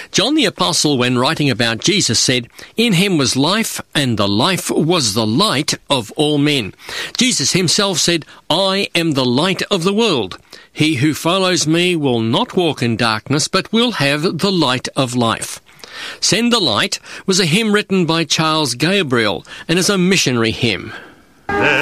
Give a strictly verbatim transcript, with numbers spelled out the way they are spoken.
John the Apostle, when writing about Jesus, said, "In him was life, and the life was the light of all men." Jesus himself said, "I am the light of the world. He who follows me will not walk in darkness, but will have the light of life." "Send the Light" was a hymn written by Charles Gabriel and is a missionary hymn.